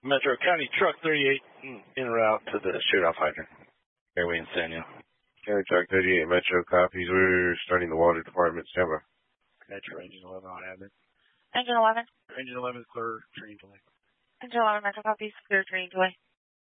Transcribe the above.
Metro County Truck 38 en route to the shut-off hydrant. Airway in Sanyo. County Truck 38 Metro copies. We're starting the water department. Stand by. Metro Engine 11 on admin. Engine 11. Engine 11 clear, train delay. Engine 11 Metro copies, clear train delay.